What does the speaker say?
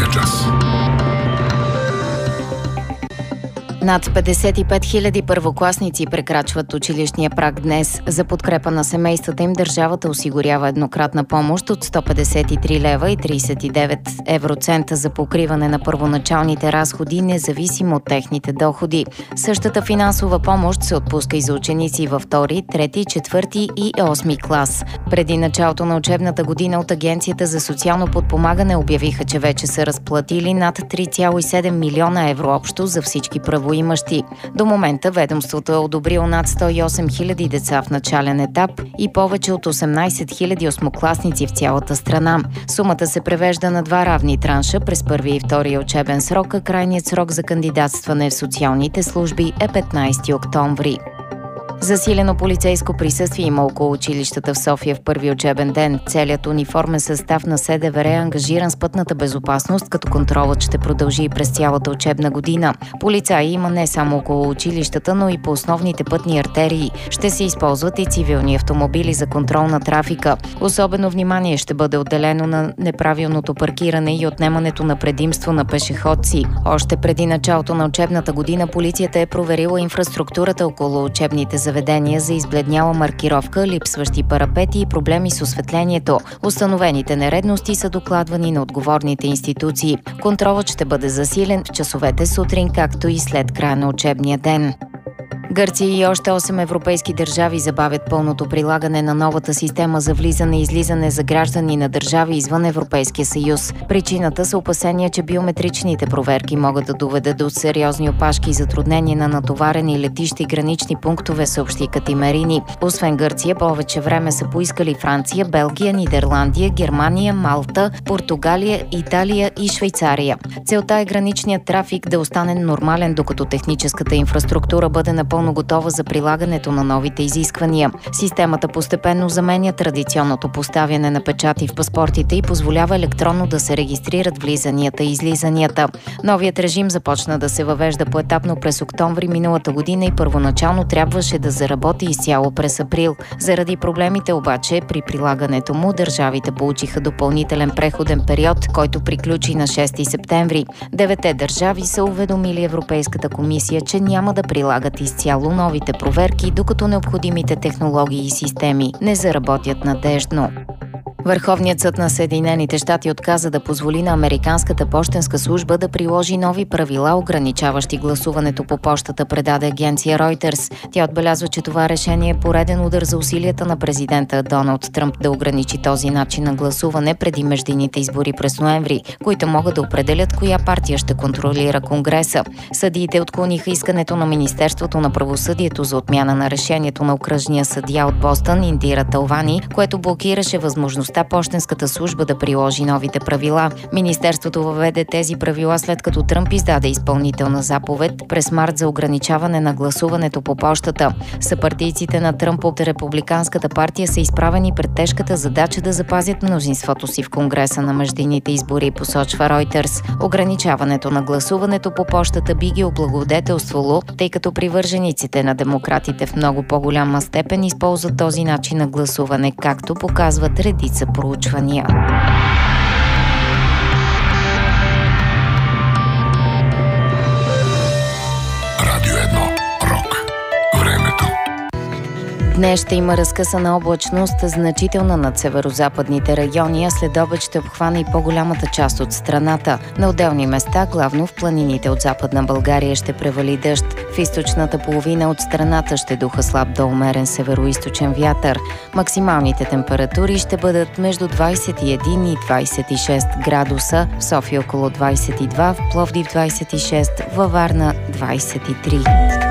час. Над 55 000 първокласници прекрачват училищния праг днес. За подкрепа на семействата им държавата осигурява еднократна помощ от 153 лева и 39 евроцента за покриване на първоначалните разходи, независимо от техните доходи. Същата финансова помощ се отпуска и за ученици във 2, 3, 4 и 8 клас. Преди началото на учебната година от Агенцията за социално подпомагане обявиха, че вече са разплатили над 3,7 милиона евро общо за всички правоимащи. До момента ведомството е одобрило над 108 000 деца в начален етап и повече от 18 000 осмокласници в цялата страна. Сумата се превежда на два равни транша през първия и втория учебен срок, а крайният срок за кандидатстване в социалните служби е 15 октомври. Засилено полицейско присъствие има около училищата в София в първи учебен ден. Целият униформен състав на СДВР е ангажиран с пътната безопасност, като контролът ще продължи и през цялата учебна година. Полицаи има не само около училищата, но и по основните пътни артерии. Ще се използват и цивилни автомобили за контрол на трафика. Особено внимание ще бъде отделено на неправилното паркиране и отнемането на предимство на пешеходци. Още преди началото на учебната година полицията е проверила инфраструктурата около учебните заведения за избледняла маркировка, липсващи парапети и проблеми с осветлението. Установените нередности са докладвани на отговорните институции. Контролът ще бъде засилен в часовете сутрин, както и след края на учебния ден. Гърция и още 8 европейски държави забавят пълното прилагане на новата система за влизане и излизане за граждани на държави извън Европейския съюз. Причината са опасения, че биометричните проверки могат да доведат до сериозни опашки и затруднения на натоварени летища и гранични пунктове, съобщи Катимерини. Освен Гърция, повече време са поискали Франция, Белгия, Нидерландия, Германия, Малта, Португалия, Италия и Швейцария. Целта е граничният трафик да остане нормален, докато техническата инфраструктура бъде напълно готова за прилагането на новите изисквания. Системата постепенно заменя традиционното поставяне на печати в паспортите и позволява електронно да се регистрират влизанията и излизанията. Новият режим започна да се въвежда поетапно през октомври миналата година и първоначално трябваше да заработи изцяло през април. Заради проблемите обаче при прилагането му държавите получиха допълнителен преходен период, който приключи на 6 септември. 9 държави са уведомили Европейската комисия, че няма да прилагат изцяло новите проверки, докато необходимите технологии и системи не заработят надеждно. Върховният съд на Съединените щати отказа да позволи на Американската пощенска служба да приложи нови правила, ограничаващи гласуването по пощата, предаде агенция Reuters. Тя отбелязва, че това решение е пореден удар за усилията на президента Доналд Тръмп да ограничи този начин на гласуване преди междинните избори през ноември, които могат да определят коя партия ще контролира Конгреса. Съдиите отклониха искането на Министерството на правосъдието за отмяна на решението на окръжния съдия от Бостън Индира Талвани, което блокираше възможността пощенската служба да приложи новите правила. Министерството въведе тези правила след като Тръмп издаде изпълнителна заповед през март за ограничаване на гласуването по пощата. Съпартийците на Тръмп от Републиканската партия са изправени пред тежката задача да запазят мнозинството си в Конгреса на междинните избори, посочва Reuters. Ограничаването на гласуването по пощата би ги облагодетелствало, тъй като привържениците на демократите в много по-голяма степен използват този начин на гласуване, както показват редица проучвания. Радио 1. Рок. Времето. Днес ще има разкъсана облачност, значителна над северозападните райони, а след обед ще обхване и по-голямата част от страната. На отделни места, главно в планините от Западна България, ще превали дъжд. В източната половина от страната ще духа слаб до умерен североизточен вятър. Максималните температури ще бъдат между 21 и 26 градуса, в София около 22, в Пловдив 26, във Варна 23.